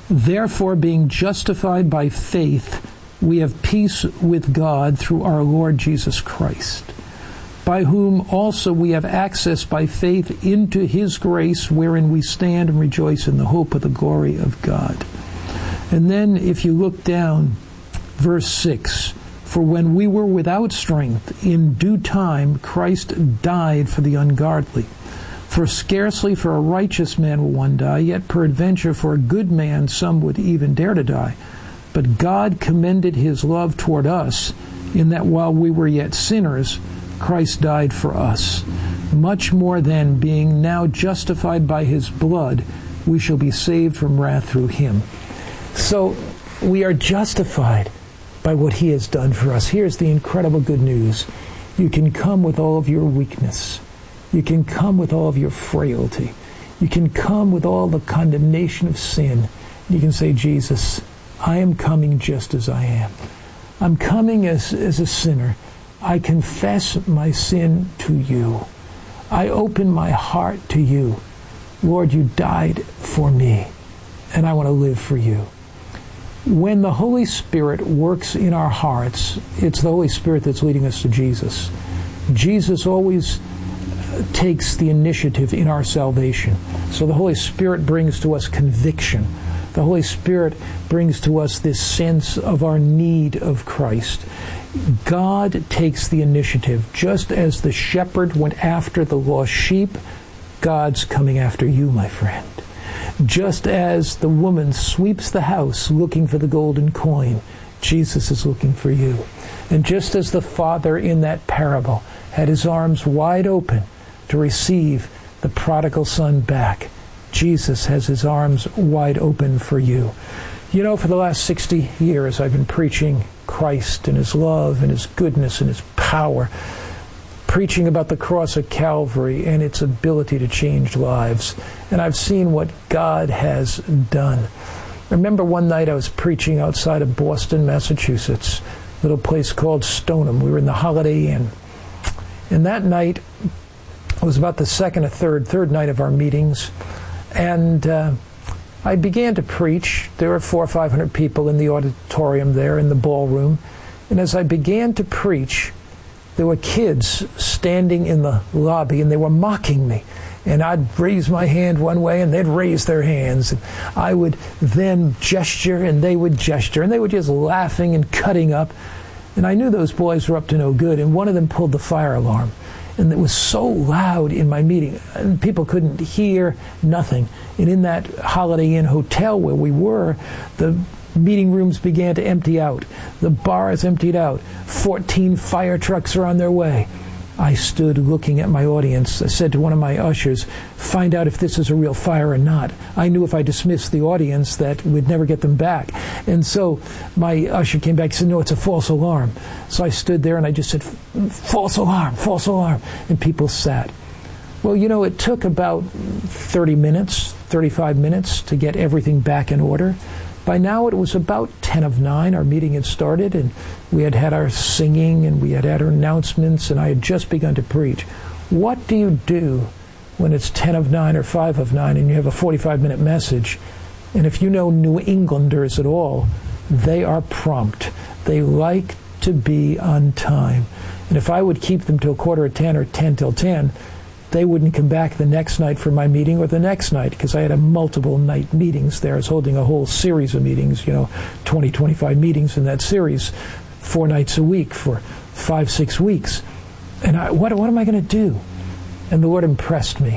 Therefore, being justified by faith, we have peace with God through our Lord Jesus Christ, by whom also we have access by faith into his grace, wherein we stand and rejoice in the hope of the glory of God. And then if you look down, verse 6, for when we were without strength, in due time Christ died for the ungodly. For scarcely for a righteous man will one die, yet peradventure for a good man some would even dare to die. But God commended his love toward us, in that while we were yet sinners, Christ died for us. Much more then, being now justified by his blood, we shall be saved from wrath through him. So we are justified by what he has done for us. Here's the incredible good news. You can come with all of your weakness. You can come with all of your frailty. You can come with all the condemnation of sin. You can say, Jesus, I am coming just as I am. I'm coming as a sinner. I confess my sin to you. I open my heart to you. Lord, you died for me, and I want to live for you. When the Holy Spirit works in our hearts, it's the Holy Spirit that's leading us to Jesus. Jesus always takes the initiative in our salvation. So the Holy Spirit brings to us conviction. The Holy Spirit brings to us this sense of our need of Christ. God takes the initiative. Just as the shepherd went after the lost sheep, God's coming after you, my friend. Just as the woman sweeps the house looking for the golden coin, Jesus is looking for you. And just as the father in that parable had his arms wide open to receive the prodigal son back, Jesus has his arms wide open for you. You know, for the last 60 years, I've been preaching Christ and his love and his goodness and his power, preaching about the cross of Calvary and its ability to change lives. And I've seen what God has done. I remember one night I was preaching outside of Boston, Massachusetts, a little place called Stoneham. We were in the Holiday Inn. And that night, it was about the second or third night of our meetings. And I began to preach. There were 400 or 500 people in the auditorium there, in the ballroom. And as I began to preach, there were kids standing in the lobby, and they were mocking me. And I'd raise my hand one way, and they'd raise their hands. And I would then gesture, and they would gesture. And they were just laughing and cutting up. And I knew those boys were up to no good. And one of them pulled the fire alarm. And it was so loud in my meeting, and people couldn't hear nothing. And in that Holiday Inn hotel where we were, the meeting rooms began to empty out. The bars emptied out. 14 fire trucks are on their way. I stood looking at my audience. I said to one of my ushers, find out if this is a real fire or not. I knew if I dismissed the audience that we'd never get them back. And so my usher came back and said, no, it's a false alarm. So I stood there and I just said, false alarm, false alarm. And people sat. Well, you know, it took about 30 minutes, 35 minutes to get everything back in order. By now it was about 10 of 9. Our meeting had started, and we had had our singing, and we had had our announcements, and I had just begun to preach. What do you do when it's 10 of 9 or 5 of 9 and you have a 45-minute message? And if you know New Englanders at all, they are prompt. They like to be on time. And if I would keep them till 9:45 or 10 till 10, they wouldn't come back the next night for my meeting or the next night, because I had a multiple night meetings there. I was holding a whole series of meetings, 20, 25 meetings in that series, 4 nights a week for 5-6 weeks. And what am I going to do? And the Lord impressed me.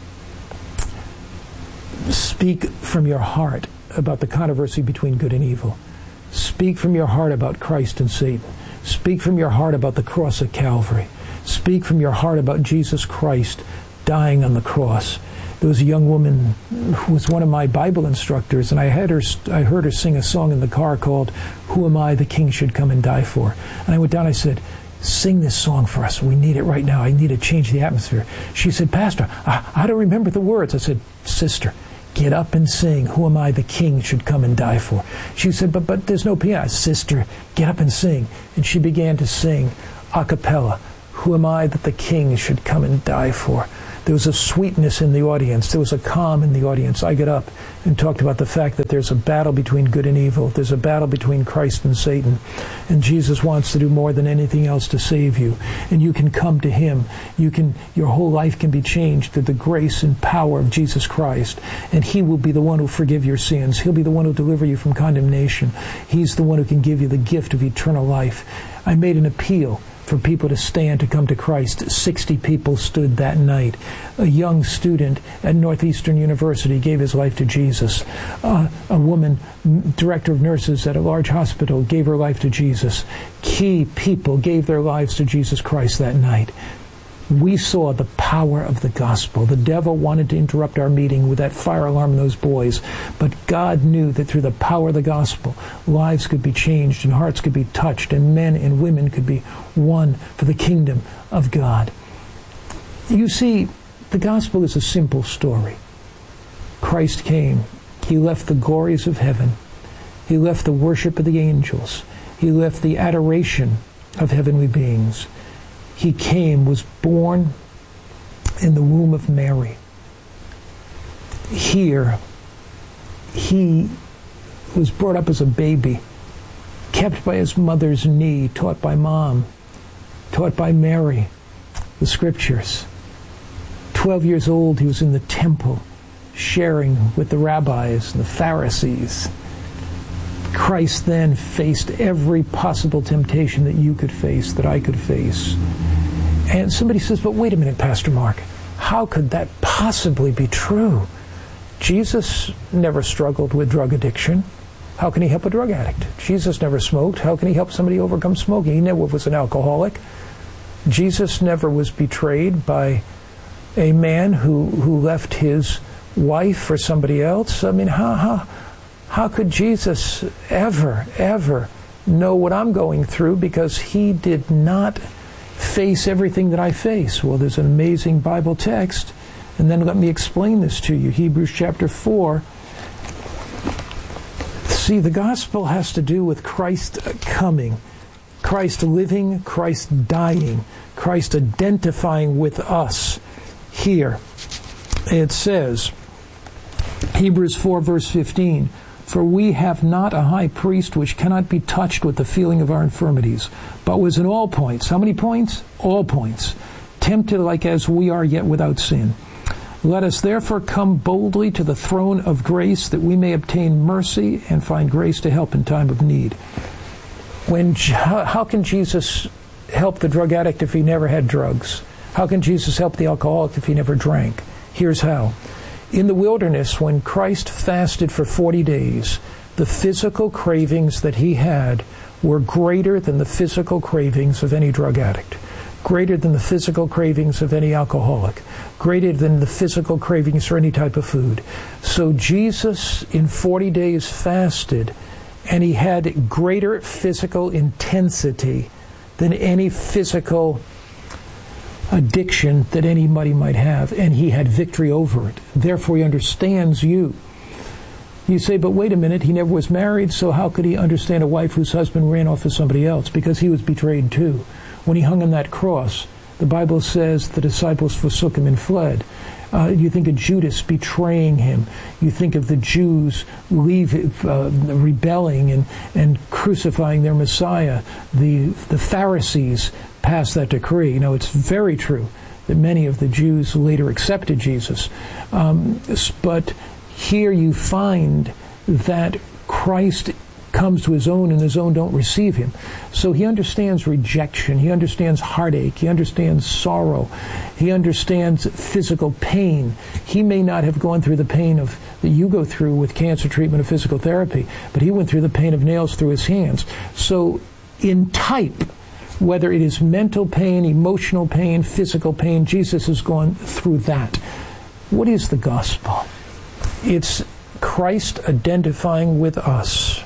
Speak from your heart about the controversy between good and evil. Speak from your heart about Christ and Satan. Speak from your heart about the cross of Calvary. Speak from your heart about Jesus Christ dying on the cross. There was a young woman who was one of my Bible instructors, and I heard her sing a song in the car called "Who Am I the King Should Come and Die For?" And I went down, I said, sing this song for us. We need it right now. I need to change the atmosphere. She said, Pastor, I don't remember the words. I said, sister, get up and sing, "Who am I the King should come and die for?" She said, but there's no piano. Sister, get up and sing. And she began to sing a cappella, "Who am I that the King should come and die for?" There was a sweetness in the audience. There was a calm in the audience. I got up and talked about the fact that there's a battle between good and evil. There's a battle between Christ and Satan. And Jesus wants to do more than anything else to save you. And you can come to him. Your whole life can be changed through the grace and power of Jesus Christ. And he will be the one who will forgive your sins. He'll be the one who will deliver you from condemnation. He's the one who can give you the gift of eternal life. I made an appeal for people to stand to come to Christ. 60 people stood that night. A young student at Northeastern University gave his life to Jesus. A woman, director of nurses at a large hospital, gave her life to Jesus. Key people gave their lives to Jesus Christ that night. We saw the power of the gospel. The devil wanted to interrupt our meeting with that fire alarm and those boys, but God knew that through the power of the gospel, lives could be changed and hearts could be touched and men and women could be won for the kingdom of God. You see, the gospel is a simple story. Christ came. He left the glories of heaven. He left the worship of the angels. He left the adoration of heavenly beings. He came, was born in the womb of Mary. Here, he was brought up as a baby, kept by his mother's knee, taught by mom, taught by Mary, the scriptures. 12 years old, he was in the temple, sharing with the rabbis and the Pharisees. Christ then faced every possible temptation that you could face, that I could face. And somebody says, but wait a minute, Pastor Mark, how could that possibly be true? Jesus never struggled with drug addiction. How can he help a drug addict? Jesus never smoked. How can he help somebody overcome smoking? He never was an alcoholic. Jesus never was betrayed by a man who left his wife for somebody else. I mean, how could Jesus ever know what I'm going through, because he did not face everything that I face? Well, there's an amazing Bible text, and then let me explain this to you. Hebrews chapter 4. See, the gospel has to do with Christ coming, Christ living, Christ dying, Christ identifying with us. Here it says, Hebrews 4 verse 15, for we have not a high priest which cannot be touched with the feeling of our infirmities, but was in all points. How many points? All points. Tempted like as we are, yet without sin. Let us therefore come boldly to the throne of grace, that we may obtain mercy and find grace to help in time of need. How can Jesus help the drug addict if he never had drugs? How can Jesus help the alcoholic if he never drank? Here's how. In the wilderness, when Christ fasted for 40 days, the physical cravings that he had were greater than the physical cravings of any drug addict, greater than the physical cravings of any alcoholic, greater than the physical cravings for any type of food. So Jesus, in 40 days, fasted, and he had greater physical intensity than any physical addiction that anybody might have, and he had victory over it. Therefore, he understands you. You say, but wait a minute, he never was married, so how could he understand a wife whose husband ran off with somebody else? Because he was betrayed too. When he hung on that cross, the Bible says the disciples forsook him and fled. You think of Judas betraying him. You think of the Jews rebelling and crucifying their Messiah. The Pharisees passed that decree. You know, it's very true that many of the Jews later accepted Jesus. But here you find that Christ comes to his own, and his own don't receive him. So he understands rejection. He understands heartache. He understands sorrow. He understands physical pain. He may not have gone through the pain that you go through with cancer treatment or physical therapy, but he went through the pain of nails through his hands. So in type, whether it is mental pain, emotional pain, physical pain, Jesus has gone through that. What is the gospel? It's Christ identifying with us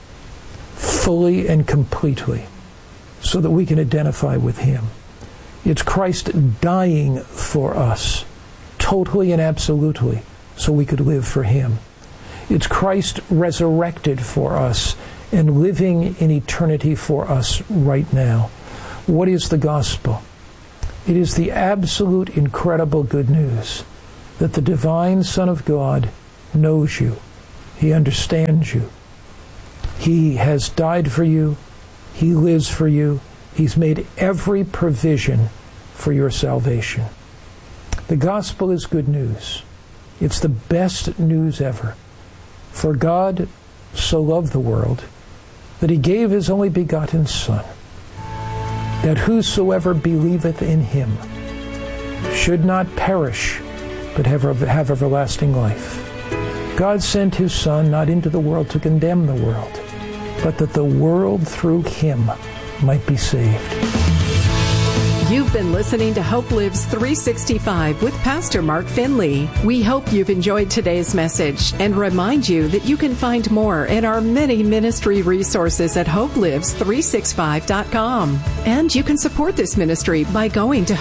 fully and completely so that we can identify with him. It's Christ dying for us totally and absolutely so we could live for him. It's Christ resurrected for us and living in eternity for us right now. What is the gospel? It is the absolute incredible good news that the divine Son of God knows you. He understands you. He has died for you. He lives for you. He's made every provision for your salvation. The gospel is good news. It's the best news ever. For God so loved the world that he gave his only begotten Son, that whosoever believeth in him should not perish, but have everlasting life. God sent his Son not into the world to condemn the world, but that the world through him might be saved. You've been listening to Hope Lives 365 with Pastor Mark Finley. We hope you've enjoyed today's message and remind you that you can find more in our many ministry resources at hopelives365.com. And you can support this ministry by going to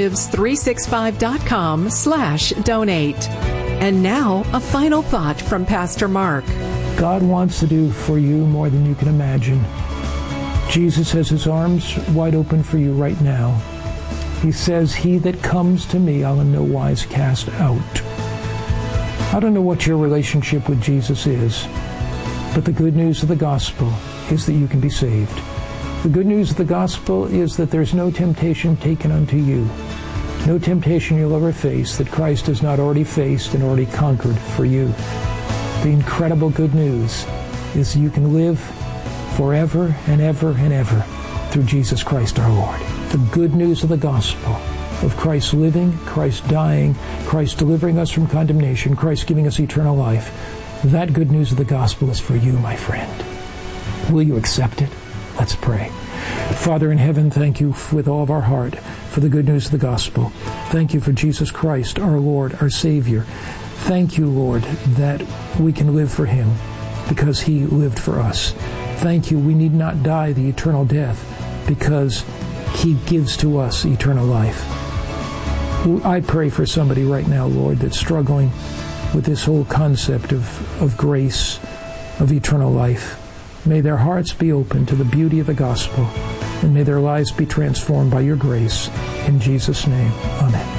hopelives365.com/donate. And now, a final thought from Pastor Mark. God wants to do for you more than you can imagine. Jesus has his arms wide open for you right now. He says, "He that comes to me, I'll in no wise cast out." I don't know what your relationship with Jesus is, but the good news of the gospel is that you can be saved. The good news of the gospel is that there's no temptation taken unto you, no temptation you'll ever face that Christ has not already faced and already conquered for you. The incredible good news is you can live forever and ever and ever through Jesus Christ our Lord. The good news of the gospel of Christ living, Christ dying, Christ delivering us from condemnation, Christ giving us eternal life. That good news of the gospel is for you, my friend. Will you accept it? Let's pray. Father in heaven, thank you with all of our heart for the good news of the gospel. Thank you for Jesus Christ, our Lord, our Savior. Thank you, Lord, that we can live for him because he lived for us. Thank you, we need not die the eternal death because he gives to us eternal life. I pray for somebody right now, Lord, that's struggling with this whole concept of grace, of eternal life. May their hearts be open to the beauty of the gospel, and may their lives be transformed by your grace. In Jesus' name, amen.